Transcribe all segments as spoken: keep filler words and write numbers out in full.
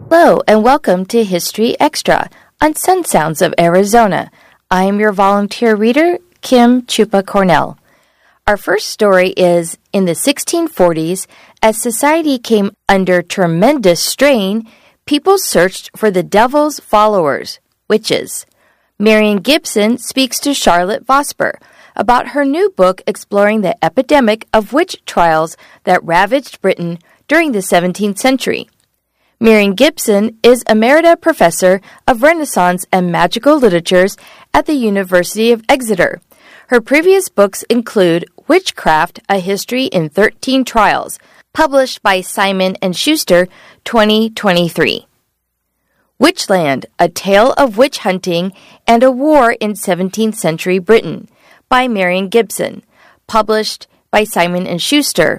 Hello and welcome to History Extra on Sun Sounds of Arizona. I am your volunteer reader, Kim Chupa Cornell. Our first story is, in the sixteen forties, as society came under tremendous strain, people searched for the devil's followers, witches. Marian Gibson speaks to Charlotte Vosper about her new book exploring the epidemic of witch trials that ravaged Britain during the seventeenth century. Marian Gibson is Emerita Professor of Renaissance and Magical Literatures at the University of Exeter. Her previous books include Witchcraft, A History in thirteen Trials, published by Simon and Schuster, twenty twenty-three. Witchland, A Tale of Witch Hunting and a War in seventeenth Century Britain, by Marian Gibson, published by Simon and Schuster.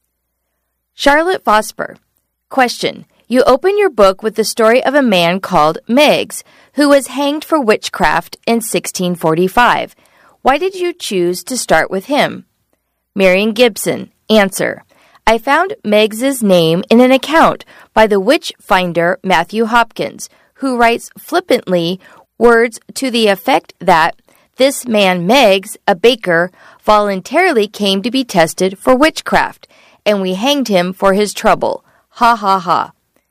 Charlotte Vosper. Question. You open your book with the story of a man called Meggs, who was hanged for witchcraft in sixteen forty-five. Why did you choose to start with him? Marian Gibson. Answer. I found Meggs's name in an account by the witch finder Matthew Hopkins, who writes flippantly words to the effect that this man Meggs, a baker, voluntarily came to be tested for witchcraft, and we hanged him for his trouble. Ha ha ha.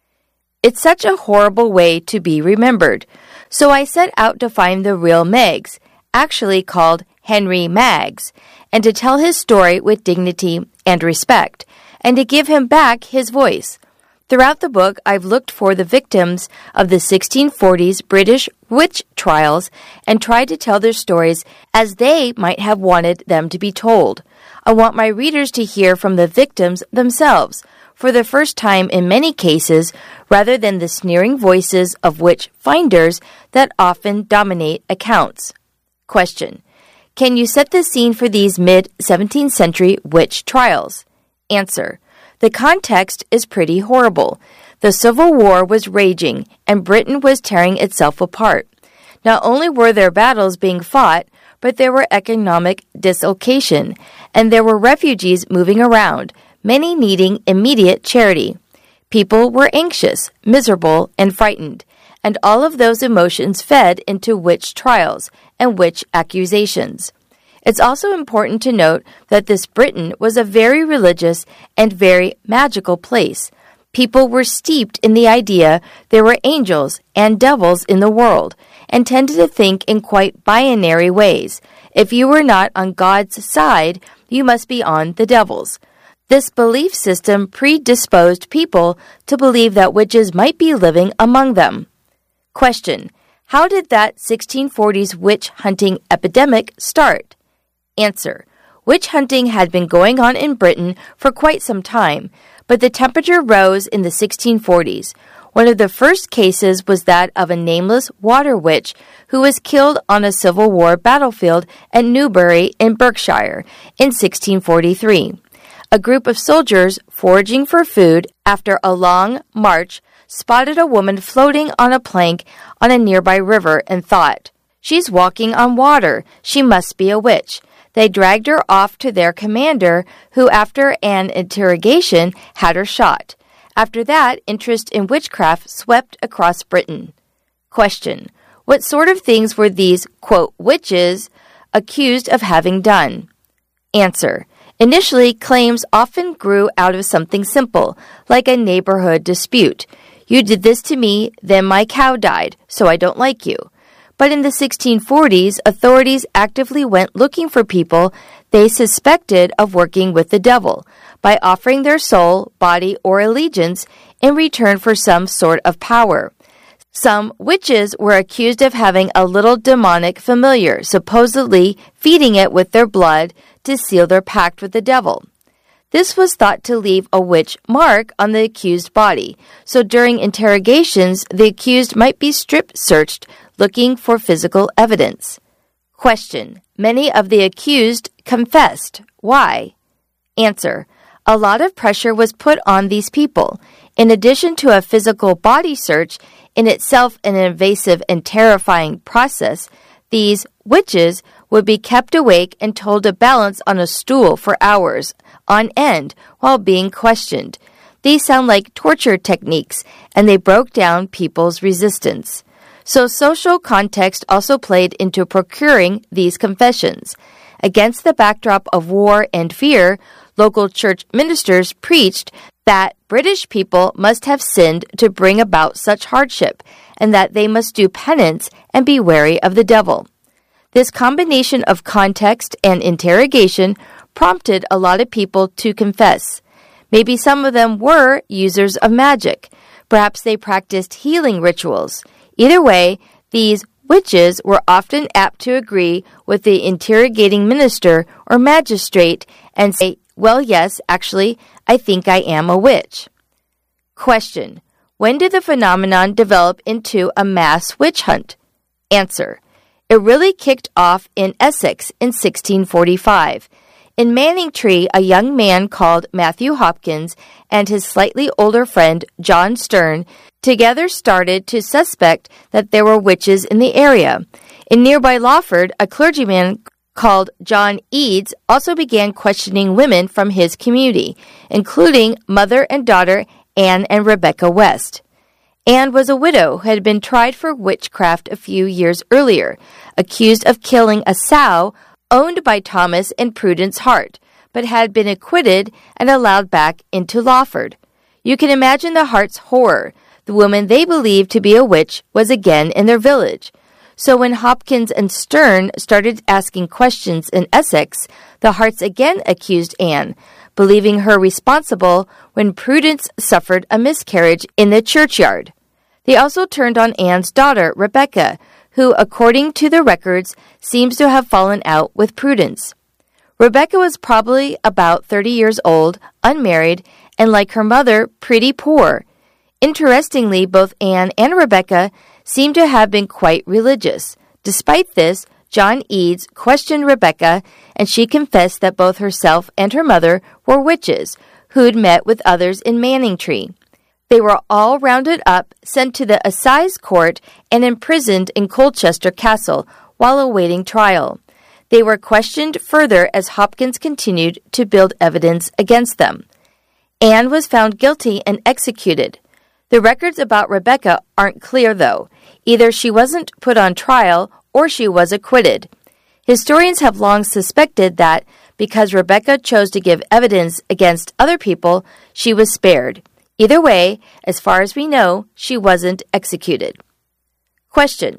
It's such a horrible way to be remembered. So I set out to find the real Meggs, actually called Henry Maggs, and to tell his story with dignity and respect, and to give him back his voice. Throughout the book, I've looked for the victims of the sixteen forties British witch trials and tried to tell their stories as they might have wanted them to be told. I want my readers to hear from the victims themselves, for the first time in many cases, rather than the sneering voices of witch finders that often dominate accounts. Question. Can you set the scene for these mid-seventeenth century witch trials? Answer. The context is pretty horrible. The Civil War was raging, and Britain was tearing itself apart. Not only were there battles being fought, but there were economic dislocation, and there were refugees moving around, many needing immediate charity. People were anxious, miserable, and frightened, and all of those emotions fed into witch trials and witch accusations. It's also important to note that this Britain was a very religious and very magical place. People were steeped in the idea there were angels and devils in the world, and tended to think in quite binary ways. If you were not on God's side, you must be on the devil's. This belief system predisposed people to believe that witches might be living among them. Question. How did that sixteen forties witch hunting epidemic start? Answer. Witch hunting had been going on in Britain for quite some time, but the temperature rose in the sixteen forties. One of the first cases was that of a nameless water witch who was killed on a Civil War battlefield at Newbury in Berkshire in sixteen forty-three. A group of soldiers foraging for food after a long march spotted a woman floating on a plank on a nearby river and thought, "She's walking on water. She must be a witch." They dragged her off to their commander, who, after an interrogation, had her shot. After that, interest in witchcraft swept across Britain. Question. What sort of things were these, quote, witches accused of having done? Answer. Initially, claims often grew out of something simple, like a neighborhood dispute. You did this to me, then my cow died, so I don't like you. But in the sixteen forties, authorities actively went looking for people they suspected of working with the devil by offering their soul, body, or allegiance in return for some sort of power. Some witches were accused of having a little demonic familiar, supposedly feeding it with their blood to seal their pact with the devil. This was thought to leave a witch mark on the accused body, so during interrogations, the accused might be strip-searched looking for physical evidence. Question. Many of the accused confessed. Why? Answer. A lot of pressure was put on these people. In addition to a physical body search, in itself an invasive and terrifying process, these witches would be kept awake and told to balance on a stool for hours on end while being questioned. these sound like torture techniques, and they broke down people's resistance. So social context also played into procuring these confessions. Against the backdrop of war and fear, local church ministers preached that British people must have sinned to bring about such hardship, and that they must do penance and be wary of the devil. This combination of context and interrogation prompted a lot of people to confess. Maybe some of them were users of magic. Perhaps they practiced healing rituals. Either way, these witches were often apt to agree with the interrogating minister or magistrate and say, "Well, yes, actually, I think I am a witch." Question: when did the phenomenon develop into a mass witch hunt? Answer: it really kicked off in Essex in sixteen forty-five. In Manningtree, a young man called Matthew Hopkins and his slightly older friend, John Stern, together started to suspect that there were witches in the area. In nearby Lawford, a clergyman called John Eads also began questioning women from his community, including mother and daughter Anne and Rebecca West. Anne was a widow who had been tried for witchcraft a few years earlier, accused of killing a sow owned by Thomas and Prudence Hart, but had been acquitted and allowed back into Lawford. You can imagine the Harts' horror. The woman they believed to be a witch was again in their village. So when Hopkins and Stern started asking questions in Essex, the Harts again accused Anne, believing her responsible when Prudence suffered a miscarriage in the churchyard. They also turned on Anne's daughter, Rebecca, who, according to the records, seems to have fallen out with Prudence. Rebecca was probably about thirty years old, unmarried, and like her mother, pretty poor. Interestingly, both Anne and Rebecca seem to have been quite religious. Despite this, John Eads questioned Rebecca, and she confessed that both herself and her mother were witches who'd met with others in Manningtree. They were all rounded up, sent to the assize court, and imprisoned in Colchester Castle while awaiting trial. They were questioned further as Hopkins continued to build evidence against them. Anne was found guilty and executed. The records about Rebecca aren't clear, though. Either she wasn't put on trial or she was acquitted. Historians have long suspected that because Rebecca chose to give evidence against other people, she was spared. Either way, as far as we know, she wasn't executed. Question: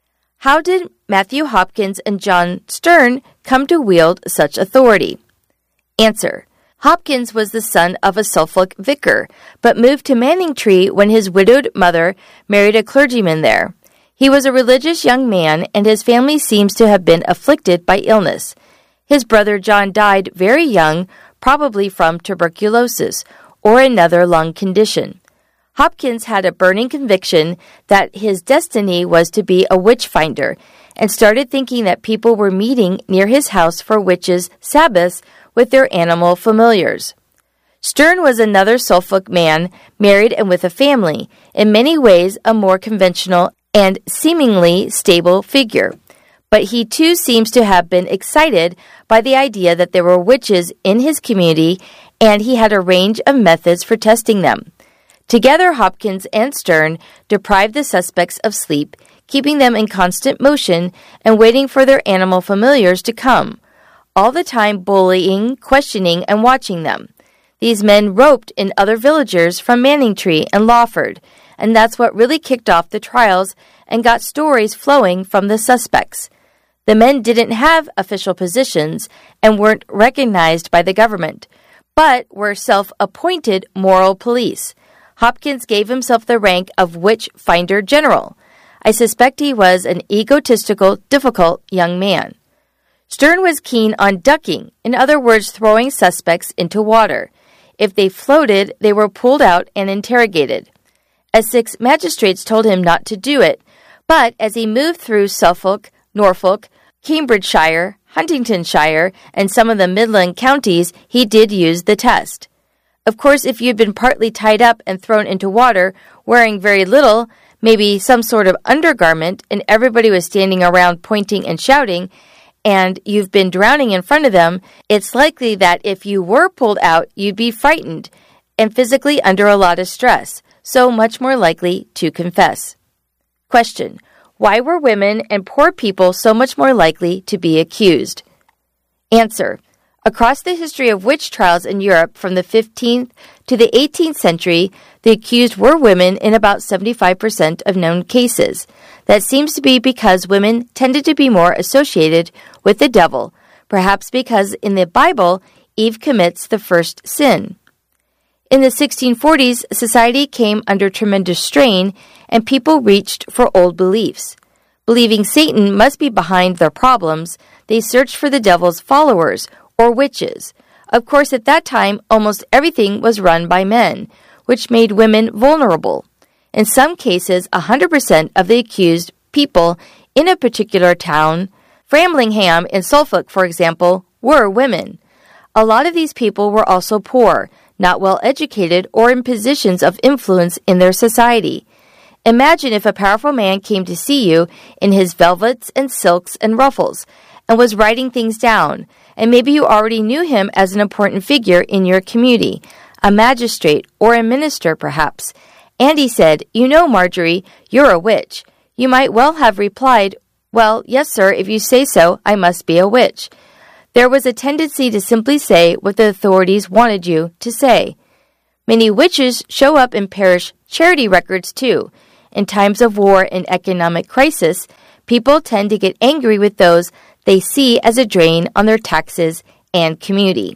how did Matthew Hopkins and John Stern come to wield such authority? Answer: Hopkins was the son of a Suffolk vicar, but moved to Manningtree when his widowed mother married a clergyman there. He was a religious young man, and his family seems to have been afflicted by illness. His brother John died very young, probably from tuberculosis or another lung condition. Hopkins had a burning conviction that his destiny was to be a witch finder, and started thinking that people were meeting near his house for witches' Sabbaths with their animal familiars. Stern was another Suffolk man, married and with a family, in many ways a more conventional and seemingly stable figure. But he too seems to have been excited by the idea that there were witches in his community, and he had a range of methods for testing them. Together, Hopkins and Stern deprived the suspects of sleep, keeping them in constant motion and waiting for their animal familiars to come, all the time bullying, questioning, and watching them. These men roped in other villagers from Manningtree and Lawford, and that's what really kicked off the trials and got stories flowing from the suspects. The men didn't have official positions and weren't recognized by the government, but were self-appointed moral police. Hopkins gave himself the rank of witch finder general. I suspect he was an egotistical, difficult young man. Stern was keen on ducking, in other words, throwing suspects into water. If they floated, they were pulled out and interrogated. Essex magistrates told him not to do it, but as he moved through Suffolk, Norfolk, Cambridgeshire, Huntingdonshire, and some of the Midland counties, he did use the test. Of course, if you'd been partly tied up and thrown into water, wearing very little, maybe some sort of undergarment, and everybody was standing around pointing and shouting, and you've been drowning in front of them, it's likely that if you were pulled out, you'd be frightened, and physically under a lot of stress, so much more likely to confess. Question: why were women and poor people so much more likely to be accused? Answer: across the history of witch trials in Europe from the fifteenth to the eighteenth century, the accused were women in about seventy-five percent of known cases. That seems to be because women tended to be more associated with the devil, perhaps because in the Bible, Eve commits the first sin. In the sixteen forties, society came under tremendous strain and people reached for old beliefs. Believing Satan must be behind their problems, they searched for the devil's followers, or witches. Of course, at that time, almost everything was run by men, which made women vulnerable. In some cases, one hundred percent of the accused people in a particular town, Framlingham in Suffolk, for example, were women. A lot of these people were also poor, not well educated, or in positions of influence in their society. Imagine if a powerful man came to see you in his velvets and silks and ruffles, and was writing things down, and maybe you already knew him as an important figure in your community, a magistrate or a minister perhaps. And he said, "You know, Marjorie, you're a witch." You might well have replied, "Well, yes, sir, if you say so, I must be a witch." There was a tendency to simply say what the authorities wanted you to say. Many witches show up in parish charity records too. In times of war and economic crisis, people tend to get angry with those they see as a drain on their taxes and community.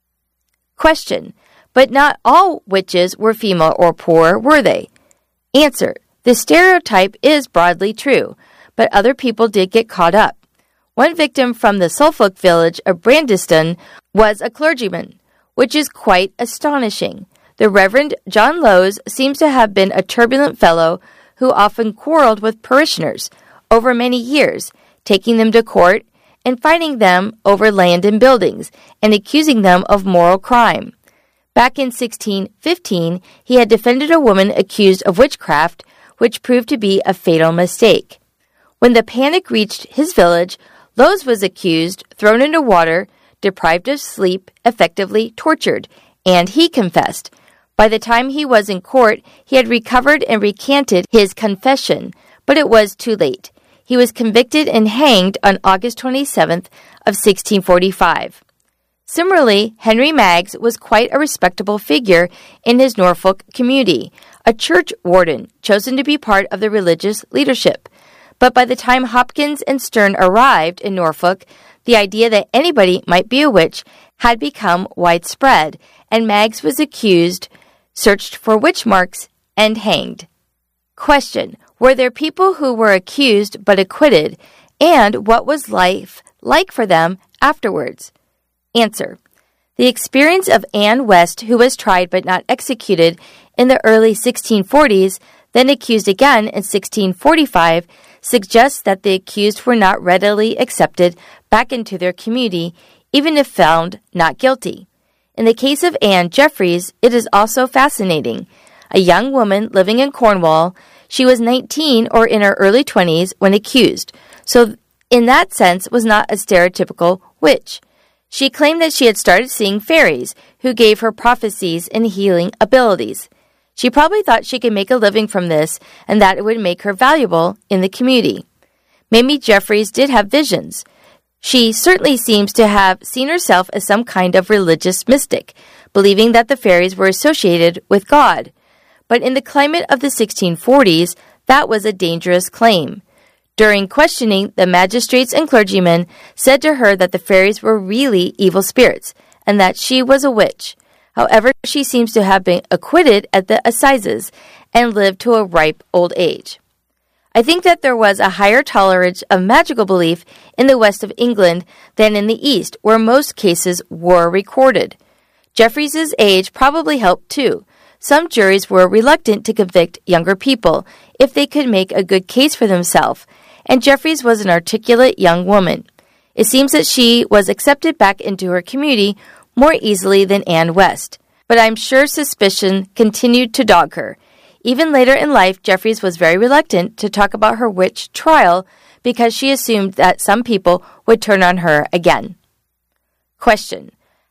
Question: but not all witches were female or poor, were they? Answer: the stereotype is broadly true, but other people did get caught up. One victim from the Suffolk village of Brandeston was a clergyman, which is quite astonishing. The Reverend John Lowes seems to have been a turbulent fellow who often quarreled with parishioners over many years, taking them to court and fighting them over land and buildings, and accusing them of moral crime. Back in sixteen fifteen, he had defended a woman accused of witchcraft, which proved to be a fatal mistake. When the panic reached his village, Lowes was accused, thrown into water, deprived of sleep, effectively tortured, and he confessed. By the time he was in court, he had recovered and recanted his confession, but it was too late. He was convicted and hanged on August twenty-seventh of sixteen forty-five. Similarly, Henry Maggs was quite a respectable figure in his Norfolk community, a church warden chosen to be part of the religious leadership. But by the time Hopkins and Sterne arrived in Norfolk, the idea that anybody might be a witch had become widespread, and Maggs was accused, searched for witch marks, and hanged. Question: were there people who were accused but acquitted, and what was life like for them afterwards? Answer: the experience of Anne West, who was tried but not executed in the early sixteen forties, then accused again in sixteen forty-five, suggests that the accused were not readily accepted back into their community, even if found not guilty. In the case of Anne Jeffreys, it is also fascinating. A young woman living in Cornwall, she was nineteen or in her early twenties when accused, so in that sense was not a stereotypical witch. She claimed that she had started seeing fairies who gave her prophecies and healing abilities. She probably thought she could make a living from this and that it would make her valuable in the community. Mamie Jeffreys did have visions. She certainly seems to have seen herself as some kind of religious mystic, believing that the fairies were associated with God. But in the climate of the sixteen forties, that was a dangerous claim. During questioning, the magistrates and clergymen said to her that the fairies were really evil spirits and that she was a witch. However, she seems to have been acquitted at the assizes and lived to a ripe old age. I think that there was a higher tolerance of magical belief in the west of England than in the east, where most cases were recorded. Jeffreys' age probably helped too. Some juries were reluctant to convict younger people if they could make a good case for themselves, and Jeffreys was an articulate young woman. It seems that she was accepted back into her community more easily than Anne West, but I'm sure suspicion continued to dog her. Even later in life, Jeffreys was very reluctant to talk about her witch trial because she assumed that some people would turn on her again. Question: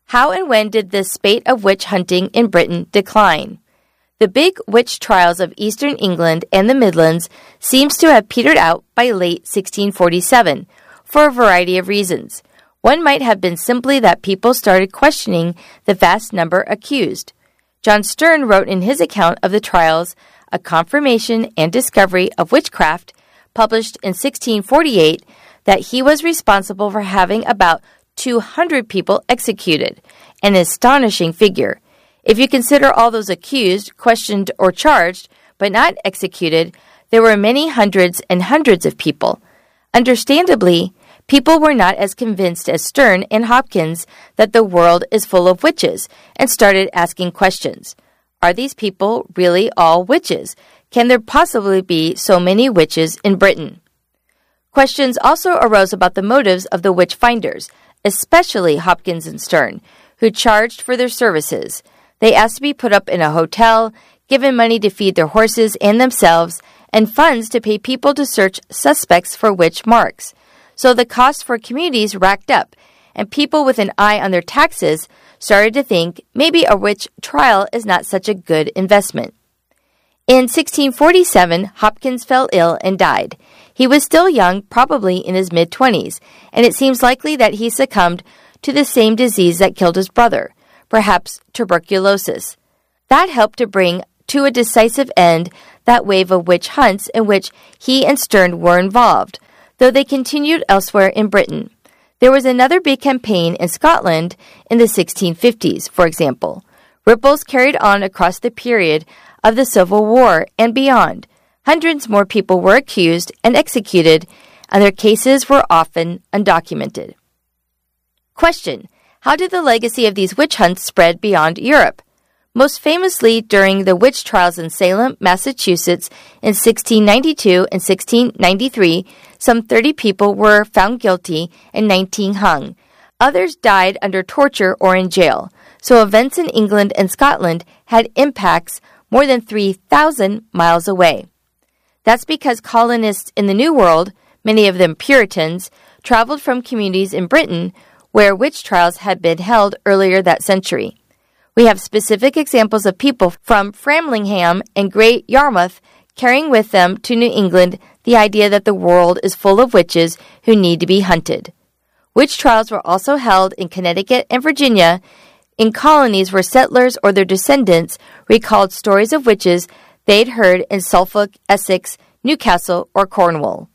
How and when did the spate of witch hunting in Britain decline? The big witch trials of eastern England and the Midlands seems to have petered out by late sixteen forty-seven for a variety of reasons. One might have been simply that people started questioning the vast number accused. John Stern wrote in his account of the trials, A Confirmation and Discovery of Witchcraft, published in sixteen forty-eight, that he was responsible for having about two hundred people executed, an astonishing figure. If you consider all those accused, questioned, or charged, but not executed, there were many hundreds and hundreds of people. Understandably, people were not as convinced as Stern and Hopkins that the world is full of witches and started asking questions. Are these people really all witches? Can there possibly be so many witches in Britain? Questions also arose about the motives of the witch finders, especially Hopkins and Stern, who charged for their services. They asked to be put up in a hotel, given money to feed their horses and themselves, and funds to pay people to search suspects for witch marks. So the costs for communities racked up, and people with an eye on their taxes started to think maybe a witch trial is not such a good investment. In sixteen forty-seven, Hopkins fell ill and died. He was still young, probably in his mid-twenties, and it seems likely that he succumbed to the same disease that killed his brother, perhaps tuberculosis. That helped to bring to a decisive end that wave of witch hunts in which he and Stern were involved, though they continued elsewhere in Britain. There was another big campaign in Scotland in the sixteen fifties, for example. Ripples carried on across the period of the Civil War and beyond. Hundreds more people were accused and executed, and their cases were often undocumented. Question: how did the legacy of these witch hunts spread beyond Europe? Most famously during the witch trials in Salem, Massachusetts in sixteen ninety-two and sixteen ninety-three, some thirty people were found guilty and nineteen hung. Others died under torture or in jail. So events in England and Scotland had impacts more than three thousand miles away. That's because colonists in the New World, many of them Puritans, traveled from communities in Britain where witch trials had been held earlier that century. We have specific examples of people from Framlingham and Great Yarmouth carrying with them to New England the idea that the world is full of witches who need to be hunted. Witch trials were also held in Connecticut and Virginia, in colonies where settlers or their descendants recalled stories of witches they'd heard in Suffolk, Essex, Newcastle, or Cornwall.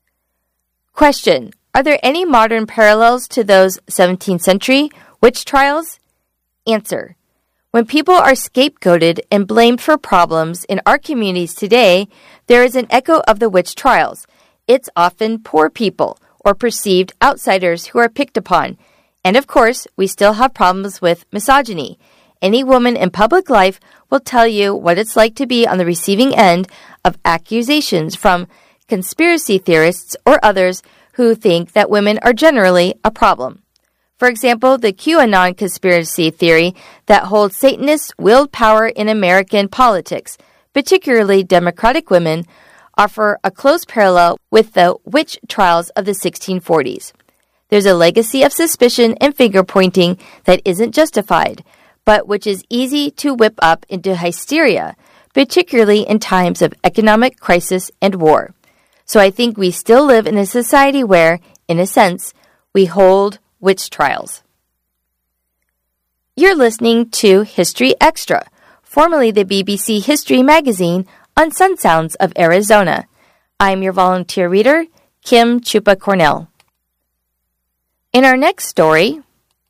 Question: are there any modern parallels to those seventeenth century witch trials? Answer: when people are scapegoated and blamed for problems in our communities today, there is an echo of the witch trials. It's often poor people or perceived outsiders who are picked upon. And of course, we still have problems with misogyny. Any woman in public life will tell you what it's like to be on the receiving end of accusations from conspiracy theorists or others who think that women are generally a problem. For example, the QAnon conspiracy theory that holds Satanists wield power in American politics, particularly Democratic women, offer a close parallel with the witch trials of the sixteen forties. There's a legacy of suspicion and finger-pointing that isn't justified, but which is easy to whip up into hysteria, particularly in times of economic crisis and war. So I think we still live in a society where, in a sense, we hold witch trials. You're listening to History Extra, formerly the B B C History magazine on Sun Sounds of Arizona. I'm your volunteer reader, Kim Chupa Cornell. In our next story,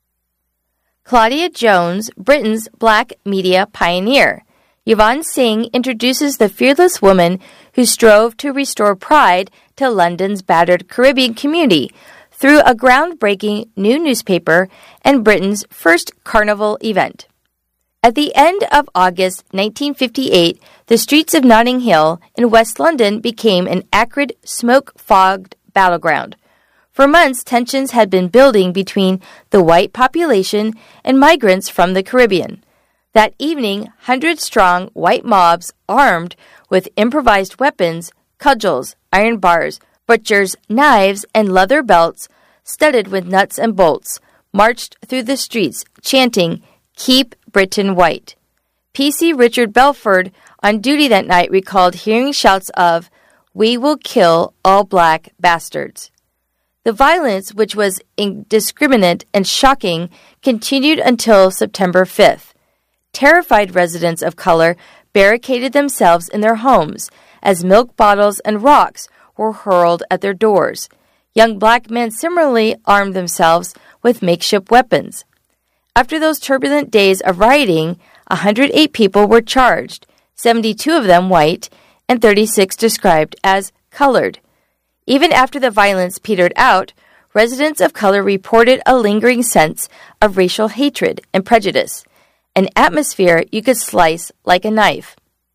Claudia Jones, Britain's black media pioneer. Yvonne Singh introduces the fearless woman who strove to restore pride to London's battered Caribbean community through a groundbreaking new newspaper and Britain's first carnival event. At the end of August nineteen fifty-eight, the streets of Notting Hill in West London became an acrid, smoke-fogged battleground. For months, tensions had been building between the white population and migrants from the Caribbean. That evening, hundred-strong white mobs armed with improvised weapons, cudgels, iron bars, butchers' knives, and leather belts studded with nuts and bolts, marched through the streets chanting, "Keep Britain White." P C Richard Belford, on duty that night, recalled hearing shouts of, "We will kill all black bastards." The violence, which was indiscriminate and shocking, continued until September fifth. Terrified residents of color barricaded themselves in their homes as milk bottles and rocks were hurled at their doors. Young black men similarly armed themselves with makeshift weapons. After those turbulent days of rioting, one hundred eight people were charged, seventy-two of them white, and thirty-six described as colored. Even after the violence petered out, residents of color reported a lingering sense of racial hatred and prejudice, an atmosphere you could slice like a knife.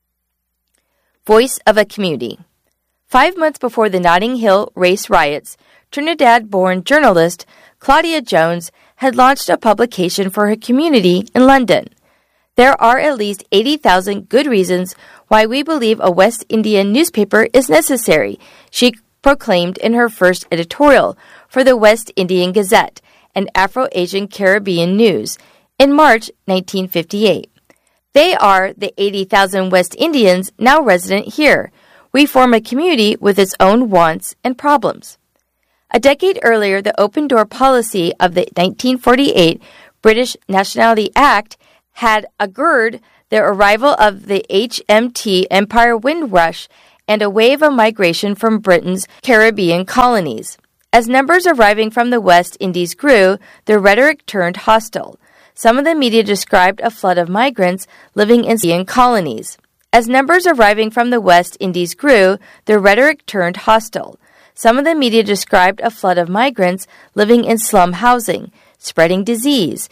Voice of a Community. Five months before the Notting Hill race riots, Trinidad-born journalist Claudia Jones had launched a publication for her community in London. There are at least eighty thousand good reasons why we believe a West Indian newspaper is necessary, she proclaimed in her first editorial for the West Indian Gazette, an Afro-Asian Caribbean news, in March nineteen fifty-eight. They are the eighty thousand West Indians now resident here. We form a community with its own wants and problems. A decade earlier, the open-door policy of the nineteen forty-eight British Nationality Act had augured the arrival of the H M T Empire Windrush and a wave of migration from Britain's Caribbean colonies. As numbers arriving from the West Indies grew, the rhetoric turned hostile. Some of the media described a flood of migrants living in Caribbean colonies. As numbers arriving from the West Indies grew, the rhetoric turned hostile. Some of the media described a flood of migrants living in slum housing, spreading disease,